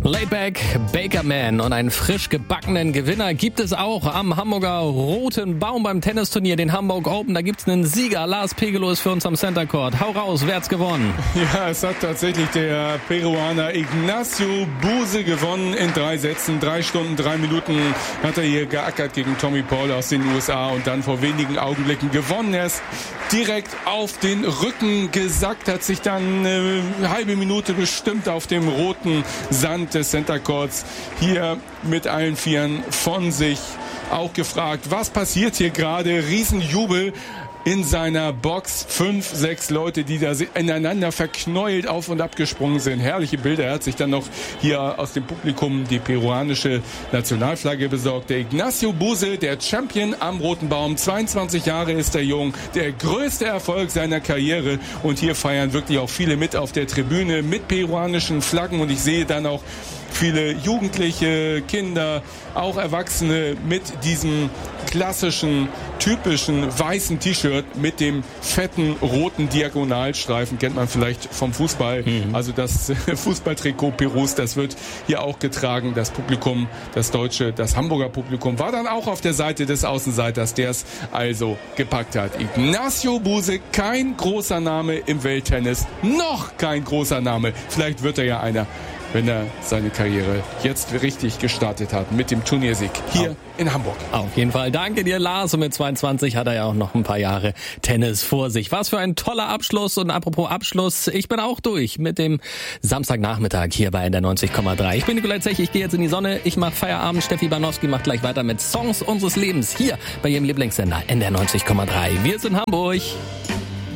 Laidback, Bakerman und einen frisch gebackenen Gewinner gibt es auch am Hamburger Roten Baum beim Tennisturnier, den Hamburg Open. Da gibt's einen Sieger. Lars Pegelow ist für uns am Center Court. Hau raus, wer hat's gewonnen? Ja, es hat tatsächlich der Peruaner Ignacio Buse gewonnen in 3 Sätzen. 3 Stunden, 3 Minuten hat er hier geackert gegen Tommy Paul aus den USA und dann vor wenigen Augenblicken gewonnen. Er ist direkt auf den Rücken gesackt, hat sich dann eine halbe Minute bestimmt auf dem roten Sand des Center Courts hier mit allen Vieren von sich auch gefragt, was passiert hier gerade? Riesenjubel in seiner Box. 5, 6 Leute, die da ineinander verknäult auf und ab gesprungen sind. Herrliche Bilder. Er hat sich dann noch hier aus dem Publikum die peruanische Nationalflagge besorgt. Der Ignacio Buse, der Champion am Roten Baum. 22 Jahre ist er jung. Der größte Erfolg seiner Karriere. Und hier feiern wirklich auch viele mit auf der Tribüne mit peruanischen Flaggen. Und ich sehe dann auch viele Jugendliche, Kinder, auch Erwachsene mit diesem klassischen, typischen weißen T-Shirt mit dem fetten roten Diagonalstreifen. Kennt man vielleicht vom Fußball. Also das Fußballtrikot Perus, das wird hier auch getragen. Das Publikum, das deutsche, das Hamburger Publikum war dann auch auf der Seite des Außenseiters, der es also gepackt hat. Ignacio Buse, kein großer Name im Welttennis. Noch kein großer Name. Vielleicht wird er ja einer, wenn er seine Karriere jetzt richtig gestartet hat mit dem Turniersieg hier in Hamburg. Auf jeden Fall. Danke dir, Lars. Und mit 22 hat er ja auch noch ein paar Jahre Tennis vor sich. Was für ein toller Abschluss. Und apropos Abschluss, ich bin auch durch mit dem Samstagnachmittag hier bei NDR 90,3. Ich bin Nikolai Zech, ich gehe jetzt in die Sonne. Ich mache Feierabend. Steffi Banowski macht gleich weiter mit Songs unseres Lebens hier bei ihrem Lieblingssender NDR 90,3. Wir sind Hamburg.